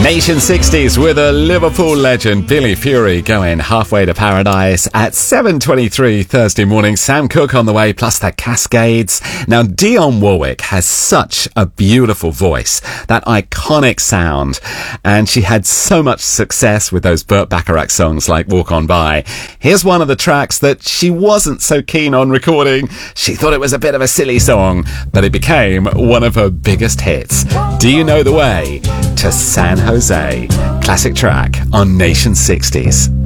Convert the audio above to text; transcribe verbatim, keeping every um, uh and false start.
Nation sixties with a Liverpool legend, Billy Fury, going halfway to paradise at seven twenty-three Thursday morning. Sam Cooke on the way, plus the Cascades. Now, Dionne Warwick has such a beautiful voice, that iconic sound, and she had so much success with those Burt Bacharach songs like Walk On By. Here's one of the tracks that she wasn't so keen on recording. She thought it was a bit of a silly song, but it became one of her biggest hits. Do You Know the Way to San Jose? Classic track on Nation sixties.